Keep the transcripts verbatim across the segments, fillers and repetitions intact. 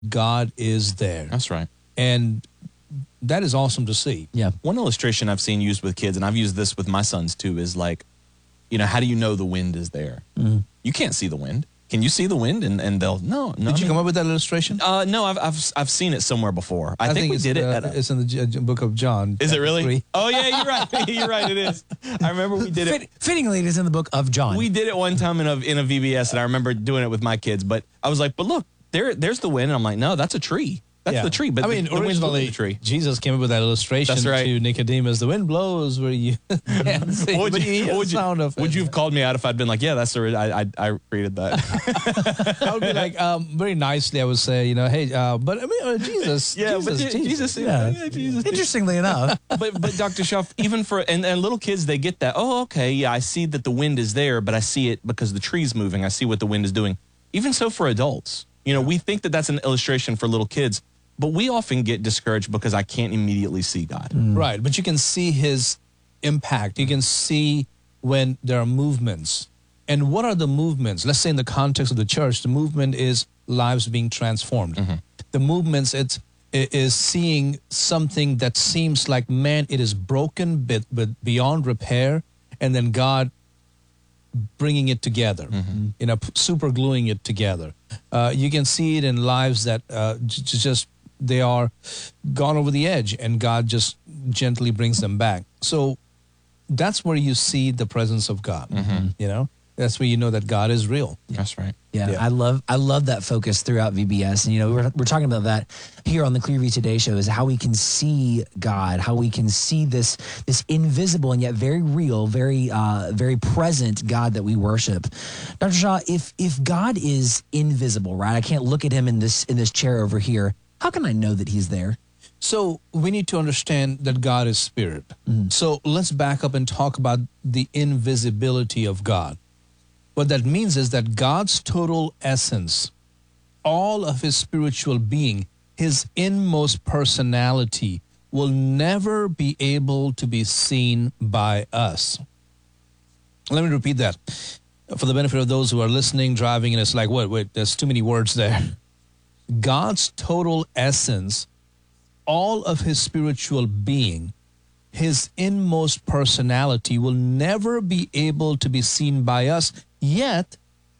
God is there. That's right. And that is awesome to see. Yeah. One illustration I've seen used with kids, and I've used this with my sons too, is like, you know, how do you know the wind is there? Mm. You can't see the wind. Can you see the wind? And and they'll no no. Did I you mean, come up with that illustration? Uh, no, I've I've I've seen it somewhere before. I, think, we it's, did it. uh, At a, it's in the J- J- book of John. is it chapter really? three. Oh yeah, you're right. You're right. It is. I remember we did it. Fit, fittingly, it is in the book of John. We did it one time in a in a V B S, and I remember doing it with my kids. But I was like, but look, there there's the wind, and I'm like, no, that's a tree. That's Yeah. the tree. But I mean, the, the wind's originally, the tree. Jesus came up with that illustration That's right. to Nicodemus. The wind blows where you can't see, What would but you, hear what the would you, sound of it. would you have called me out if I'd been like, yeah, that's the I I, I created that. I would be like, um, very nicely, I would say, you know, hey, uh, but I mean, uh, Jesus, yeah, Jesus, but Je- Jesus. Jesus, Yeah. yeah, Jesus. Interestingly enough, but but Doctor Schaff, even for and, and little kids, they get that. Oh, okay, yeah, I see that the wind is there, but I see it because the tree's moving. I see what the wind is doing. Even so, for adults, you know, we think that that's an illustration for little kids, but we often get discouraged because I can't immediately see God. Right, but you can see his impact. You can see when there are movements. And what are the movements? Let's say in the context of the church, the movement is lives being transformed. The movements, it's, it is seeing something that seems like, man, it is broken but, but beyond repair, and then God bringing it together, you know, super gluing it together. Uh, you can see it in lives that uh, j- j- just, they are gone over the edge, and God just gently brings them back. So that's where you see the presence of God, you know? That's where you know that God is real. That's right. yeah, Yeah. I love I love that focus throughout V B S. And, you know, we're, we're talking about that here on the Clearview Today Show, is how we can see God, how we can see this this invisible and yet very real, very uh, very present God that we worship. Doctor Shaw, if if God is invisible, right? I can't look at him in this in this chair over here. How can I know that he's there? So we need to understand that God is spirit. So let's back up and talk about the invisibility of God. What that means is that God's total essence, all of his spiritual being, his inmost personality will never be able to be seen by us. Let me repeat that for the benefit of those who are listening, driving, and it's like, wait, wait, there's too many words there. God's total essence, all of his spiritual being, his inmost personality will never be able to be seen by us, yet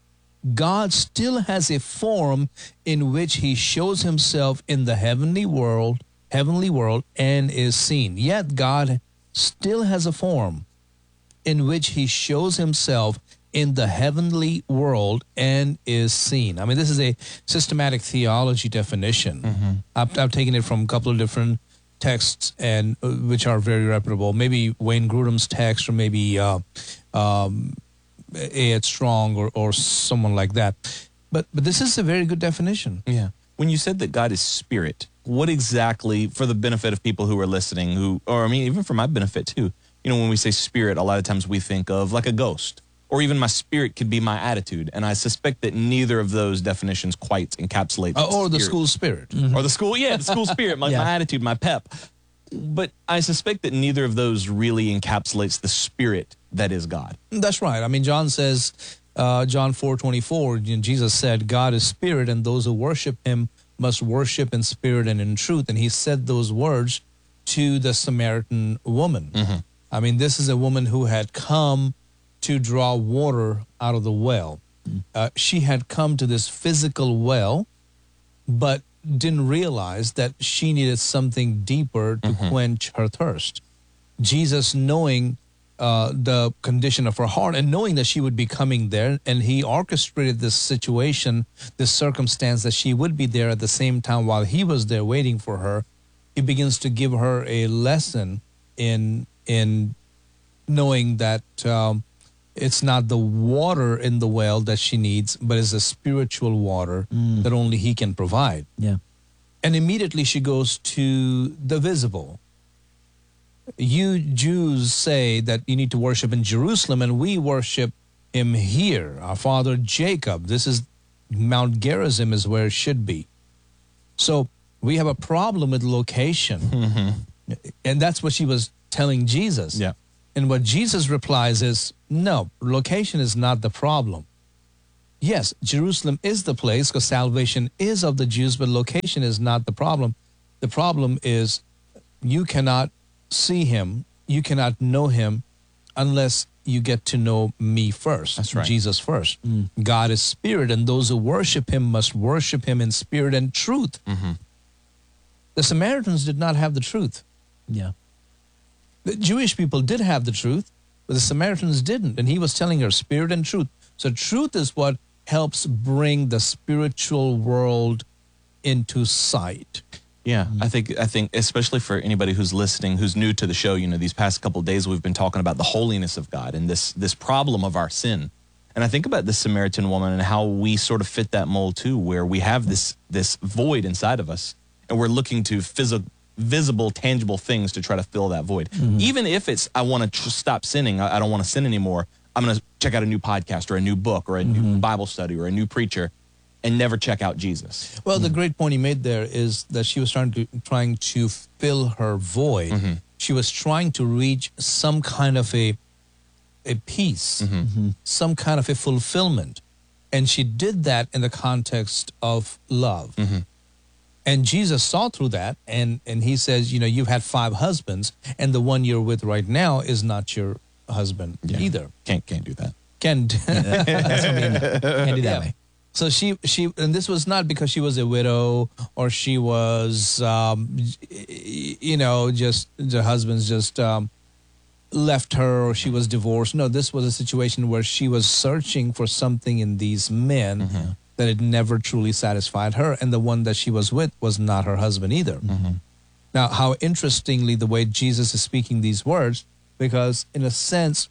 God still has a form in which he shows himself in the heavenly world, heavenly world, and is seen. Yet God still has a form in which he shows himself in the heavenly world and is seen. I mean, this is a systematic theology definition. I've, I've taken it from a couple of different texts, and uh, which are very reputable. Maybe Wayne Grudem's text, or maybe uh, um, A. Ed Strong, or, or someone like that. But but this is a very good definition. Yeah. When you said that God is spirit, what exactly, for the benefit of people who are listening, who, or I mean, even for my benefit too, you know, when we say spirit, a lot of times we think of like a ghost, or even my spirit could be my attitude. And I suspect that neither of those definitions quite encapsulate Uh, or the spirit. school spirit. Or the school, yeah, the school spirit, my, Yeah. my attitude, my pep. But I suspect that neither of those really encapsulates the spirit that is God. That's right. I mean, John says, uh, John four twenty-four, Jesus said, God is spirit, and those who worship him must worship in spirit and in truth. And he said those words to the Samaritan woman. I mean, this is a woman who had come to draw water out of the well. Uh, she had come to this physical well, but didn't realize that she needed something deeper to quench her thirst. Jesus, knowing uh, the condition of her heart and knowing that she would be coming there, and he orchestrated this situation, this circumstance that she would be there at the same time while he was there waiting for her, he begins to give her a lesson in in knowing that um, it's not the water in the well that she needs, but it's the spiritual water that only he can provide. Yeah. And immediately she goes to the visible. You Jews say that you need to worship in Jerusalem, and we worship him here. Our father Jacob, this is Mount Gerizim is where it should be. So we have a problem with location. And that's what she was telling Jesus. Yeah. And what Jesus replies is, no, location is not the problem. yes, Jerusalem is the place because salvation is of the Jews, but location is not the problem. The problem is you cannot see him, you cannot know him unless you get to know me first. That's right. Jesus first. God is spirit, and those who worship him must worship him in spirit and truth. Mm-hmm. The Samaritans did not have the truth. Yeah. The Jewish people did have the truth, but the Samaritans didn't. And he was telling her spirit and truth. So truth is what helps bring the spiritual world into sight. Yeah, I think I think especially for anybody who's listening, who's new to the show, you know, these past couple of days we've been talking about the holiness of God and this this problem of our sin. And I think about the Samaritan woman and how we sort of fit that mold too, where we have this this void inside of us and we're looking to physical, visible, tangible things to try to fill that void. Mm-hmm. Even if it's, I want to tr- stop sinning, I, I don't want to sin anymore, I'm going to check out a new podcast or a new book or a mm-hmm. new Bible study or a new preacher and never check out Jesus. Well, mm-hmm. the great point he made there is that she was trying to trying to fill her void. Mm-hmm. She was trying to reach some kind of a a peace, mm-hmm. some kind of a fulfillment. And she did that in the context of love. Mm-hmm. And Jesus saw through that, and, and he says, you know, you've had five husbands, and the one you're with right now is not your husband yeah. either. Can't can't do that. Can't. Yeah, that's what I mean. Can't do that yeah. way. So she, she, and this was not because she was a widow or she was, um, you know, just the husband's just um, left her or she was divorced. No, this was a situation where she was searching for something in these men mm-hmm. that had never truly satisfied her. And the one that she was with was not her husband either. Mm-hmm. Now, how interestingly the way Jesus is speaking these words, because in a sense,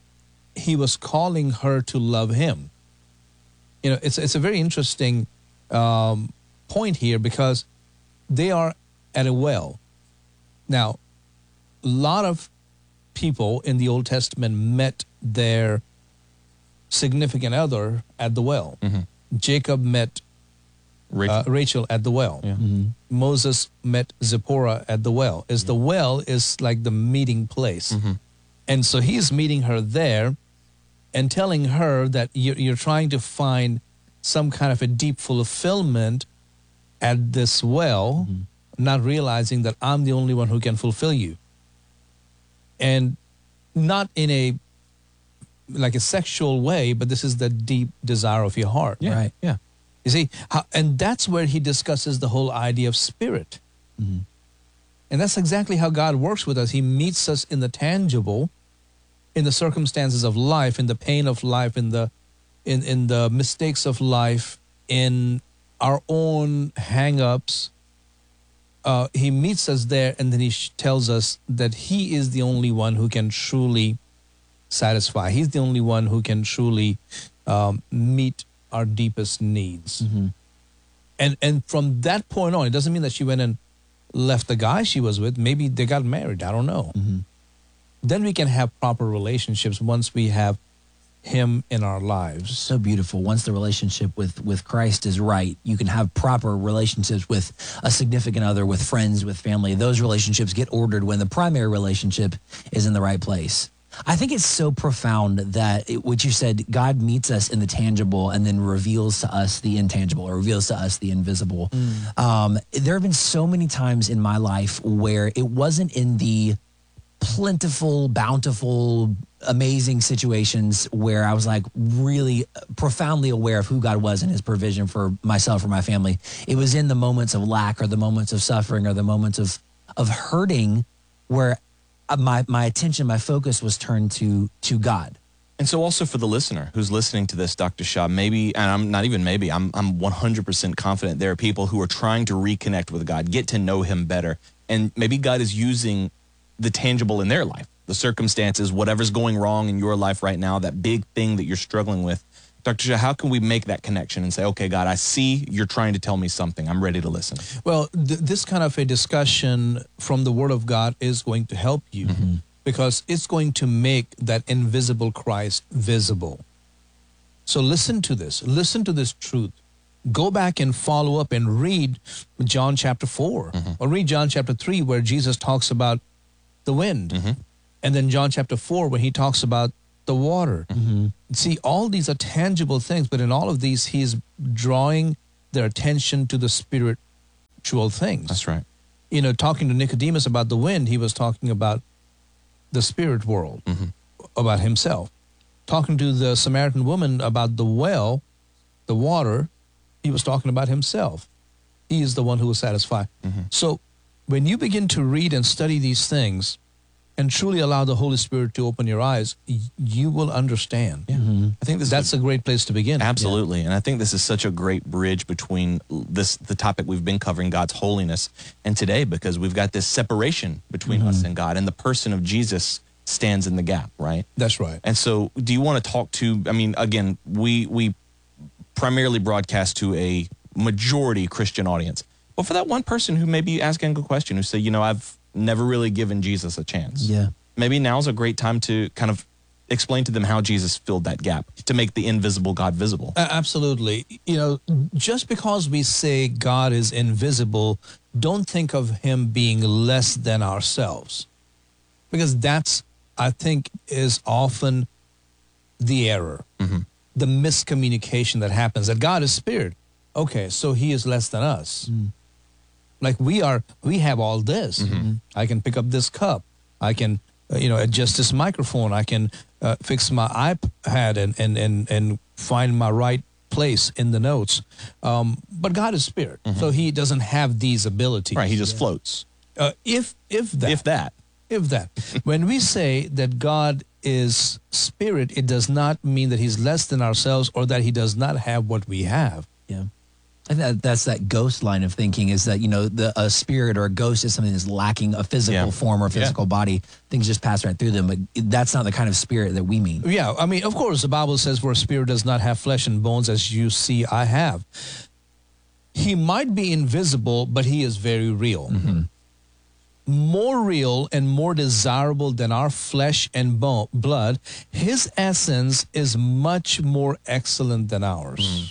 he was calling her to love him. You know, it's it's a very interesting um, point here because they are at a well. Now, a lot of people in the Old Testament met their significant other at the well. Mm-hmm. Jacob met Rachel. Uh, Rachel at the well. Yeah. Mm-hmm. Moses met Zipporah at the well. Is yeah. the well is like the meeting place, mm-hmm. and so he's meeting her there. And telling her that you're, you're trying to find some kind of a deep fulfillment at this well, mm-hmm. not realizing that I'm the only one who can fulfill you. And not in a, like a sexual way, but this is the deep desire of your heart. Yeah. Right. Yeah. You see, how, and that's where he discusses the whole idea of spirit. Mm-hmm. And that's exactly how God works with us. He meets us in the tangible, in the circumstances of life, in the pain of life, in the in, in the mistakes of life, in our own hang-ups. Uh, he meets us there, and then he sh- tells us that he is the only one who can truly satisfy. He's the only one who can truly um, meet our deepest needs. Mm-hmm. And and from that point on, it doesn't mean that she went and left the guy she was with. Maybe they got married. I don't know. Mm-hmm. Then we can have proper relationships once we have him in our lives. So beautiful. Once the relationship with, with Christ is right, you can have proper relationships with a significant other, with friends, with family. Those relationships get ordered when the primary relationship is in the right place. I think it's so profound that it, what you said, God meets us in the tangible and then reveals to us the intangible, or reveals to us the invisible. Mm. Um, there have been so many times in my life where it wasn't in the plentiful, bountiful, amazing situations where I was like really profoundly aware of who God was and his provision for myself or my family. It was in the moments of lack or the moments of suffering or the moments of, of hurting where my, my attention, my focus was turned to, to God. And so also for the listener who's listening to this, Doctor Shah, maybe, and I'm not even maybe, I'm, I'm one hundred percent confident there are people who are trying to reconnect with God, get to know him better. And maybe God is using the tangible in their life, the circumstances, whatever's going wrong in your life right now, that big thing that you're struggling with. Doctor Shah, how can we make that connection and say, okay, God, I see you're trying to tell me something. I'm ready to listen. Well, th- this kind of a discussion from the Word of God is going to help you mm-hmm. because it's going to make that invisible Christ visible. So listen to this. Listen to this truth. Go back and follow up and read John chapter four mm-hmm. or read John chapter three where Jesus talks about the wind. Mm-hmm. And then John chapter four, when he talks about the water. Mm-hmm. See, all these are tangible things, but in all of these, he's drawing their attention to the spiritual things. That's right. You know, talking to Nicodemus about the wind, he was talking about the spirit world, Mhm. about himself. Talking to the Samaritan woman about the well, the water, he was talking about himself. He is the one who will satisfy. Mhm. So when you begin to read and study these things and truly allow the Holy Spirit to open your eyes, y- you will understand. Yeah. I think this That's is a great place to begin. absolutely, and I think this is such a great bridge between this the topic we've been covering, God's holiness, and today, because we've got this separation between us and God, and the person of Jesus stands in the gap, right? That's right. And so, do you want to talk to? I mean, again, we we primarily broadcast to a majority Christian audience, but for that one person who may be asking a question, who say, you know, I've never really given Jesus a chance. Yeah. Maybe now's a great time to kind of explain to them how Jesus filled that gap to make the invisible God visible. A- absolutely. You know, just because we say God is invisible, don't think of him being less than ourselves. Because that's, I think, is often the error, Mhm. the miscommunication that happens, that God is spirit. Okay, so he is less than us. Like we are, we have all this. I can pick up this cup. I can, uh, you know, adjust this microphone. I can uh, fix my iPad and, and, and, and find my right place in the notes. Um, but God is spirit, so he doesn't have these abilities. Right, he just floats. Uh, if if that If that. if that when we say that God is spirit, it does not mean that he's less than ourselves or that he does not have what we have. Yeah. And that, that's that ghost line of thinking is that, you know, the a spirit or a ghost is something that's lacking a physical Yeah. form or Yeah. physical body. Things just pass right through them. But that's not the kind of spirit that we mean. Yeah, I mean, of course, the Bible says, "For a spirit does not have flesh and bones, as you see I have." He might be invisible, but he is very real. More real and more desirable than our flesh and bone, blood. His essence is much more excellent than ours.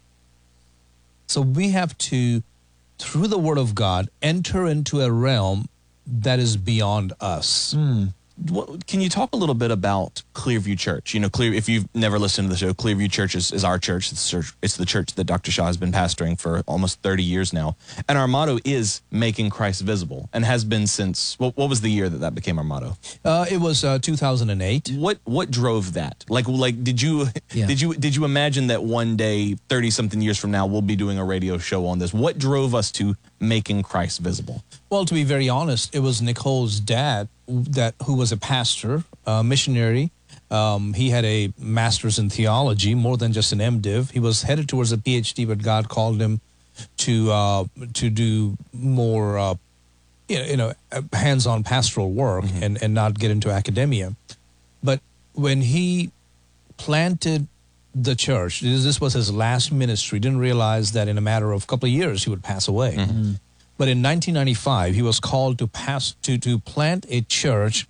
So we have to, through the Word of God, enter into a realm that is beyond us. What, can you talk a little bit about Clearview Church? You know, Clear. If you've never listened to the show, Clearview Church is, is our church. It's, church. it's the church that Doctor Shaw has been pastoring for almost thirty years now. And our motto is making Christ visible, and has been since, what, what was the year that that became our motto? Uh, it was uh, two thousand eight. What what drove that? Like like did you Yeah. did you did you imagine that one day, thirty something years from now, we'll be doing a radio show on this? What drove us to making Christ visible? Well, to be very honest, it was Nicole's dad that who was a pastor, a missionary. Um, he had a master's in theology, more than just an MDiv. He was headed towards a PhD, but God called him to uh, to do more, uh, you know, you know, hands-on pastoral work and and not get into academia. But when he planted the church, this this was his last ministry. Didn't realize that in a matter of a couple of years he would pass away. But in nineteen ninety-five, he was called to pass to to plant a church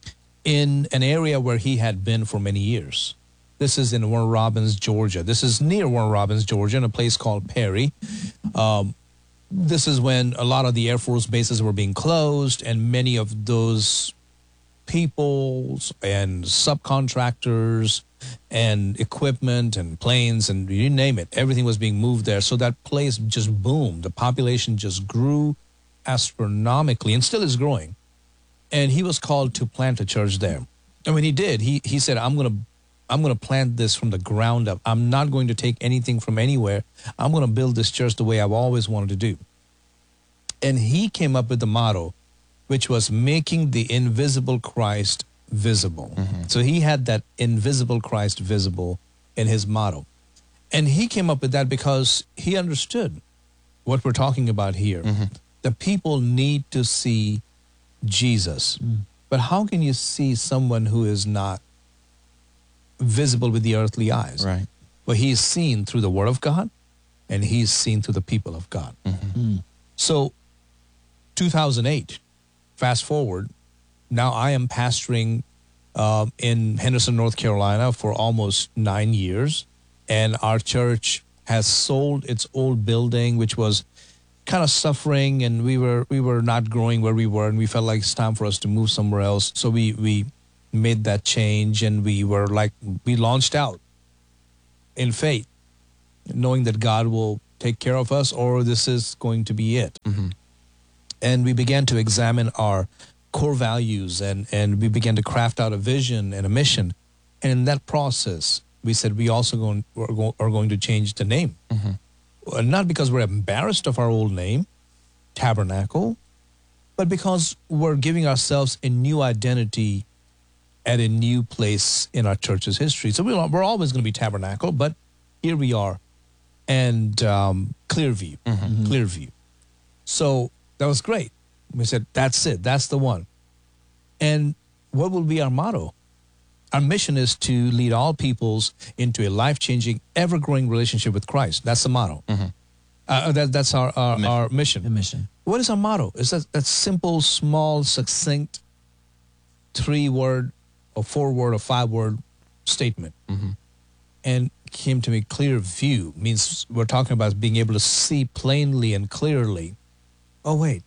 in an area where he had been for many years. This is in Warner Robins, Georgia. This is near Warner Robins, Georgia, in a place called Perry. Um, this is when a lot of the Air Force bases were being closed, and many of those peoples and subcontractors and equipment and planes and you name it, everything was being moved there. So that place just boomed. The population just grew astronomically and still is growing. And he was called to plant a church there. And when he did, he he said, I'm going to I'm going to plant this from the ground up. I'm not going to take anything from anywhere. I'm going to build this church the way I've always wanted to do. And he came up with the motto, which was making the invisible Christ visible. So he had that invisible Christ visible in his motto. And he came up with that because he understood what we're talking about here. The people need to see Jesus. But how can you see someone who is not visible with the earthly eyes? Right. Well, he's seen through the Word of God, and he's seen through the people of God. So, two thousand eight, fast forward, now I am pastoring uh, in Henderson, North Carolina for almost nine years, and our church has sold its old building, which was kind of suffering, and we were we were not growing where we were, and we felt like it's time for us to move somewhere else. So we we made that change, and we were like, we launched out in faith, knowing that God will take care of us, or this is going to be it. Mm-hmm. And we began to examine our core values, and, and we began to craft out a vision and a mission. And in that process, we said we also going, are, go, are going to change the name. Mm-hmm. Uh, Not because we're embarrassed of our old name, Tabernacle, but because we're giving ourselves a new identity at a new place in our church's history. So we're, we're always going to be Tabernacle, but here we are. And um, Clearview, Mm-hmm. Clearview. So that was great. We said, that's it. That's the one. And what will be our motto? Our mission is to lead all peoples into a life-changing, ever-growing relationship with Christ. That's the motto. Mm-hmm. Uh, that, that's our, our, Mission. our mission. The mission. What is our motto? It's that, that simple, small, succinct, three-word or four-word or five-word statement. Mm-hmm. And came to me, clear view means we're talking about being able to see plainly and clearly. Oh, wait.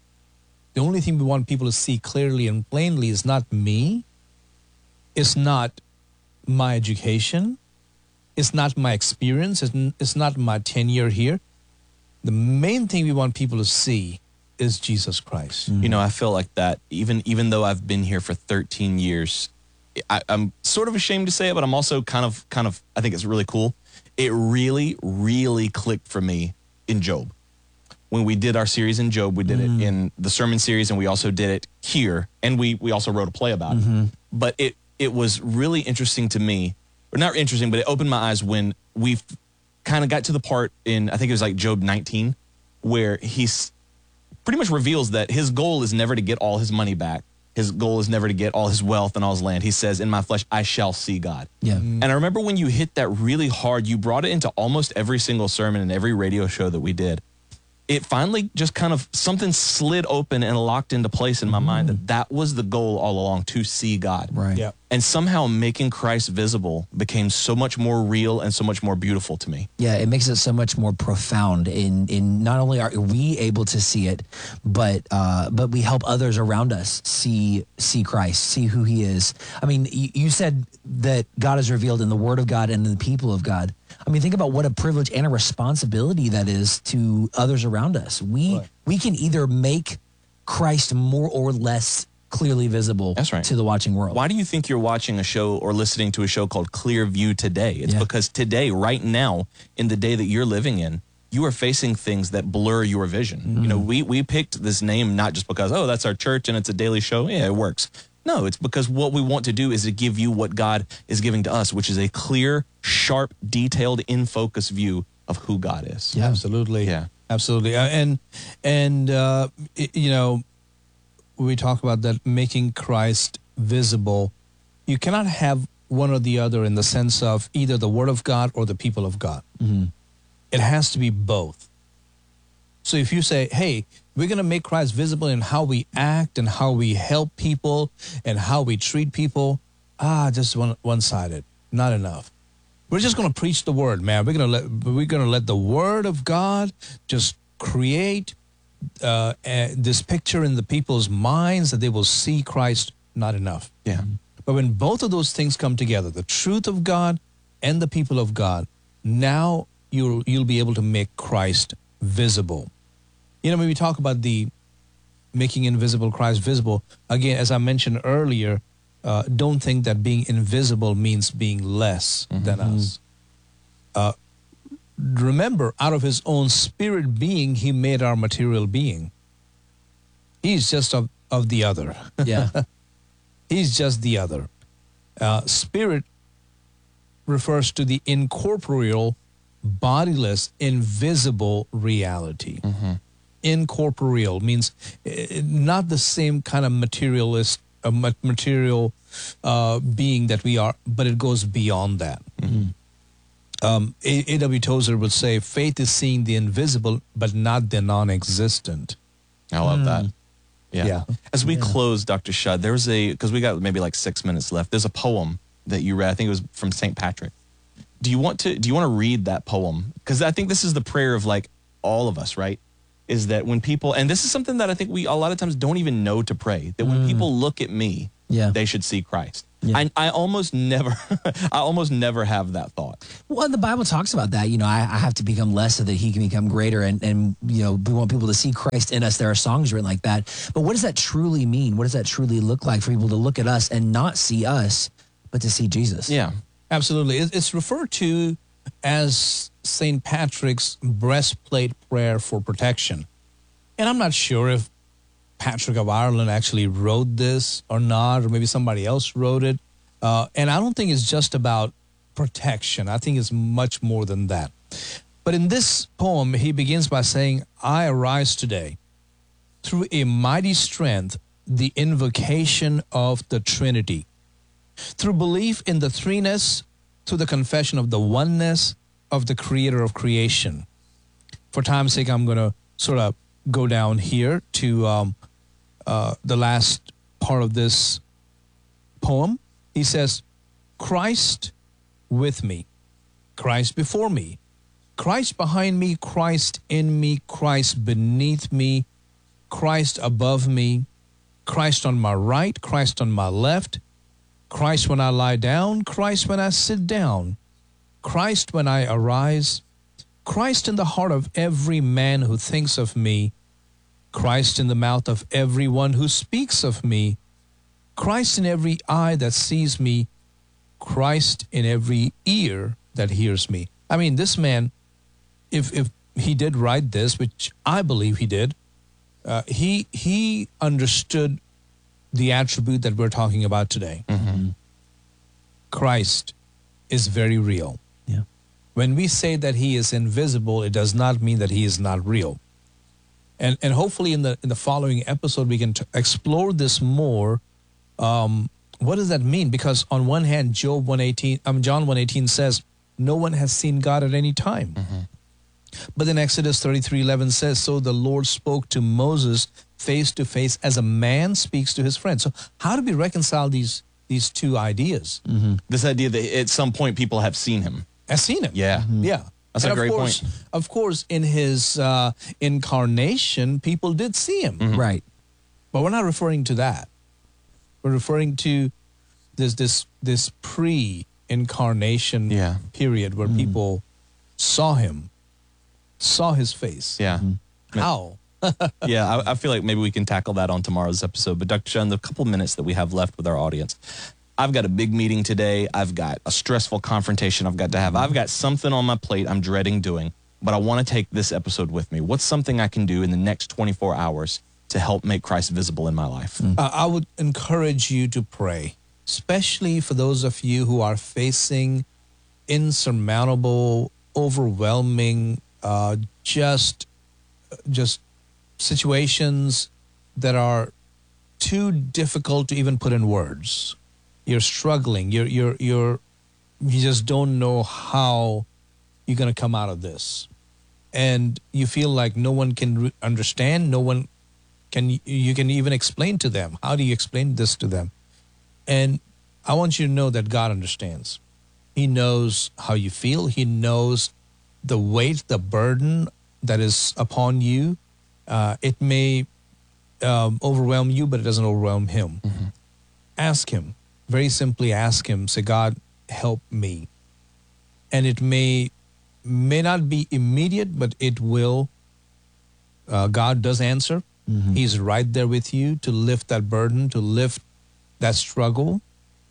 The only thing we want people to see clearly and plainly is not me. It's not my education. It's not my experience. It's, n- it's not my tenure here. The main thing we want people to see is Jesus Christ. You know, I feel like that even even though I've been here for thirteen years, I, I'm sort of ashamed to say it, but I'm also kind of kind of I think it's really cool. It really, really clicked for me in Job. When we did our series in Job, we did Mm. it in the sermon series, and we also did it here, and we we also wrote a play about Mm-hmm. it. But it it was really interesting to me, or not interesting, but it opened my eyes when we kind of got to the part in, I think it was like Job nineteen, where he's pretty much reveals that his goal is never to get all his money back. His goal is never to get all his wealth and all his land. He says, in my flesh, I shall see God. Yeah. And I remember when you hit that really hard, you brought it into almost every single sermon and every radio show that we did. It finally just kind of, something slid open and locked into place in my mind that that was the goal all along, to see God. Right. Yeah. And somehow making Christ visible became so much more real and so much more beautiful to me. Yeah, it makes it so much more profound. In in not only are we able to see it, but uh, but we help others around us see see Christ, see who He is. I mean, you, you said that God is revealed in the Word of God and in the people of God. I mean, think about what a privilege and a responsibility that is to others around us. We Right. we can either make Christ more or less clearly visible That's right. to the watching world. Why do you think you're watching a show or listening to a show called Clear View today? It's Yeah. because today, right now, in the day that you're living in, you are facing things that blur your vision. Mm-hmm. You know, we we picked this name not just because, oh, that's our church and it's a daily show. Yeah, it works. No, it's because what we want to do is to give you what God is giving to us, which is a clear, sharp, detailed, in focus view of who God is. Yeah. Absolutely. Yeah. Absolutely. Uh, And, and uh, y- you know, we talk about that making Christ visible. You cannot have one or the other in the sense of either the Word of God or the people of God. Mm-hmm. It has to be both. So if you say, hey, we're going to make Christ visible in how we act and how we help people and how we treat people, ah, just one one-sided, not enough. We're just going to preach the word, man. We're going to let we're going to let the Word of God just create uh, uh, this picture in the people's minds that they will see Christ. Not enough. Yeah. But when both of those things come together, the truth of God and the people of God, now you'll you'll be able to make Christ visible. You know, when we talk about the making invisible Christ visible, again, as I mentioned earlier, uh, don't think that being invisible means being less than us. Uh, remember, out of His own spirit being, He made our material being. He's just of, of the other. Yeah. He's just the other. Uh, spirit refers to the incorporeal, bodiless, invisible reality. Incorporeal means uh, not the same kind of materialist, uh, ma- material uh, being that we are, but it goes beyond that. Um, A. A W. Tozer would say, faith is seeing the invisible, but not the non-existent. I love that. Yeah. Yeah. As we close, Doctor Shad, there was a, because we got maybe like six minutes left. There's a poem that you read. I think it was from Saint Patrick. Do you want to, do you want to read that poem? Because I think this is the prayer of like all of us, right? Is that when people, and this is something that I think we a lot of times don't even know to pray, that when people look at me Yeah. they should see Christ. Yeah. I, I almost never, I almost never have that thought. Well, the Bible talks about that. You know, I, I have to become less so that he can become greater. And, and, you know, we want people to see Christ in us. There are songs written like that. But what does that truly mean? What does that truly look like for people to look at us and not see us, but to see Jesus? Yeah. Absolutely. It- It's referred to as Saint Patrick's breastplate prayer for protection. And I'm not sure if Patrick of Ireland actually wrote this or not, or maybe somebody else wrote it. Uh, and I don't think it's just about protection. I think it's much more than that. But in this poem, he begins by saying, I arise today through a mighty strength, the invocation of the Trinity. Through belief in the threeness, through the confession of the oneness of the creator of creation. For time's sake, I'm going to sort of go down here to um, uh, the last part of this poem. He says, Christ with me, Christ before me, Christ behind me, Christ in me, Christ beneath me, Christ above me, Christ on my right, Christ on my left, Christ when I lie down, Christ when I sit down, Christ when I arise, Christ in the heart of every man who thinks of me, Christ in the mouth of everyone who speaks of me, Christ in every eye that sees me, Christ in every ear that hears me. I mean, this man, if if he did write this, which I believe he did, uh, he he understood the attribute that we're talking about today. Mm-hmm. Christ is very real. Yeah. When we say that he is invisible, it does not mean that he is not real. And and hopefully in the in the following episode we can t- explore this more. Um, what does that mean? Because on one hand, Job one eighteen, um, John one eighteen says, no one has seen God at any time. Mm-hmm. But then Exodus thirty-three eleven says, so the Lord spoke to Moses face to face as a man speaks to his friend. So how do we reconcile these these two ideas? Mm-hmm. This idea that at some point people have seen him. I've seen him. Yeah. Yeah. That's And a of great course, point. Of course, in his uh, incarnation, people did see him. Mhm. Right. But we're not referring to that. We're referring to this this this pre-incarnation Yeah. period where people saw him, saw his face. Yeah. How? Yeah, I, I feel like maybe we can tackle that on tomorrow's episode. But Doctor Shun, the couple minutes that we have left with our audience, I've got a big meeting today. I've got a stressful confrontation I've got to have. I've got something on my plate I'm dreading doing, but I want to take this episode with me. What's something I can do in the next twenty-four hours to help make Christ visible in my life? Uh, I would encourage you to pray, especially for those of you who are facing insurmountable, overwhelming, uh, just, just situations that are too difficult to even put in words. You're struggling. You're you're you're you just don't know how you're going to come out of this, and you feel like no one can re- understand. No one can you can even explain to them. How do you explain this to them? And I want you to know that God understands. He knows how you feel. He knows the weight, the burden that is upon you. Uh, it may um, overwhelm you, but it doesn't overwhelm him. Mm-hmm. Ask him. Very simply ask him. Say, God, help me. And it may may not be immediate, but it will. Uh, God does answer. Mm-hmm. He's right there with you to lift that burden, to lift that struggle,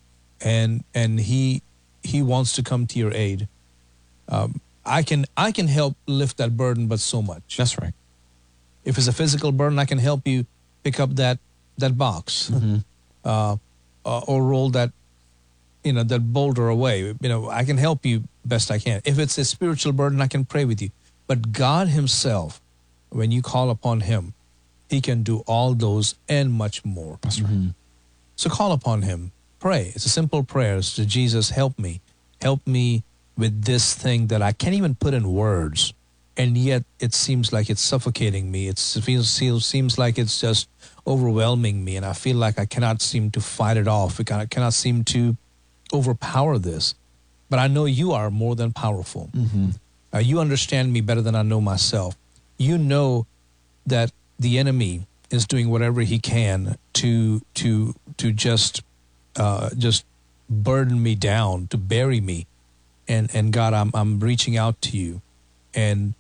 and and he he wants to come to your aid. Um, I can I can help lift that burden, but so much. That's right. If it's a physical burden, I can help you pick up that that box, Mm-hmm. uh, uh, or roll that you know that boulder away. You know, I can help you best I can. If it's a spiritual burden, I can pray with you. But God Himself, when you call upon Him, He can do all those and much more. That's right. Mm-hmm. So call upon Him. Pray. It's a simple prayer. It's to Jesus, help me. Help me with this thing that I can't even put in words. And yet it seems like it's suffocating me. It's, it feels, feels, seems like it's just overwhelming me. And I feel like I cannot seem to fight it off. I cannot, cannot seem to overpower this. But I know you are more than powerful. Mm-hmm. Uh, you understand me better than I know myself. You know that the enemy is doing whatever he can to to to just uh, just burden me down, to bury me. And and God, I'm I'm reaching out to you, and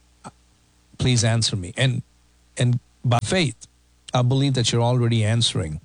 please answer me. And and by faith, I believe that you're already answering.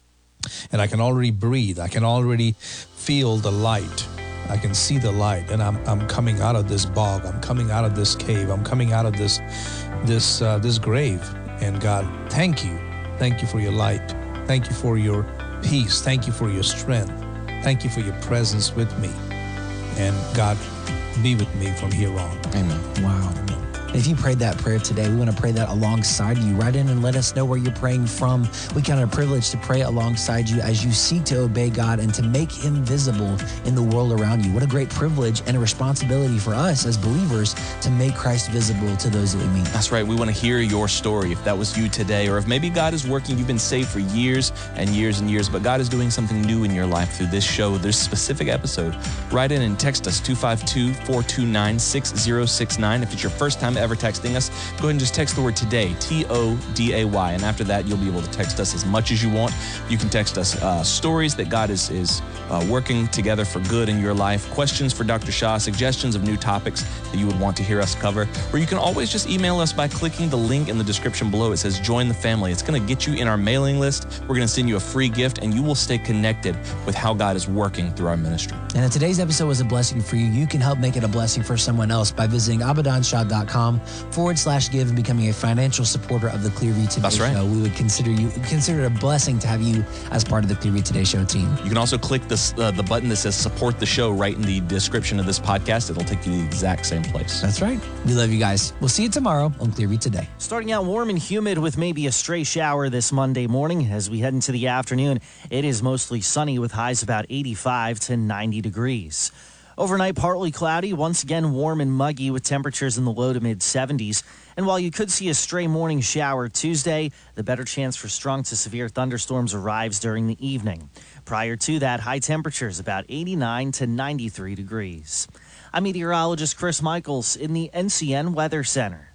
And I can already breathe. I can already feel the light. I can see the light, and I'm I'm coming out of this bog. I'm coming out of this cave. I'm coming out of this this uh, this grave. And God, thank you, thank you for your light. Thank you for your peace. Thank you for your strength. Thank you for your presence with me. And God, be with me from here on. Amen. Wow. If you prayed that prayer today, we want to pray that alongside you. Write in and let us know where you're praying from. We count it a privilege to pray alongside you as you seek to obey God and to make him visible in the world around you. What a great privilege and a responsibility for us as believers to make Christ visible to those that we meet. That's right. We want to hear your story. If that was you today, or if maybe God is working, you've been saved for years and years and years, but God is doing something new in your life through this show, this specific episode. Write in and text us two five two, four two nine, six zero six nine. If it's your first time ever texting us, go ahead and just text the word today, T O D A Y. And after that, you'll be able to text us as much as you want. You can text us uh, stories that God is, is uh, working together for good in your life, questions for Doctor Shah, suggestions of new topics that you would want to hear us cover. Or you can always just email us by clicking the link in the description below. It says join the family. It's going to get you in our mailing list. We're going to send you a free gift, and you will stay connected with how God is working through our ministry. And if today's episode was a blessing for you, you can help make it a blessing for someone else by visiting abadanshah.com forward slash give and becoming a financial supporter of the Clearview Today That's right. Show. We would consider you consider it a blessing to have you as part of the Clearview Today Show team. You can also click this, uh, the button that says support the show right in the description of this podcast. It'll take you to the exact same place. That's right. We love you guys. We'll see you tomorrow on Clearview Today. Starting out warm and humid with maybe a stray shower this Monday morning. As we head into the afternoon, it is mostly sunny with highs about eighty-five to ninety degrees. Overnight, partly cloudy, once again warm and muggy with temperatures in the low to mid seventies. And while you could see a stray morning shower Tuesday, the better chance for strong to severe thunderstorms arrives during the evening. Prior to that, high temperatures about eighty-nine to ninety-three degrees. I'm meteorologist Chris Michaels in the N C N Weather Center.